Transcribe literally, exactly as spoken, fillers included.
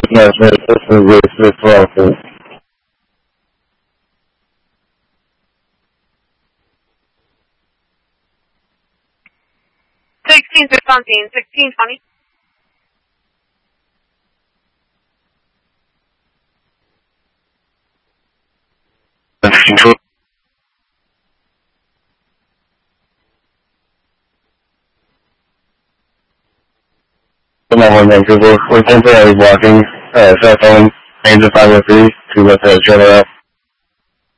Yes, yes, this is this is awful. Sixteen to something. Sixteen twenty. Control. Come on, Vancouver. We're temporarily blocking uh, cell phone range of five oh three to let the trailer out.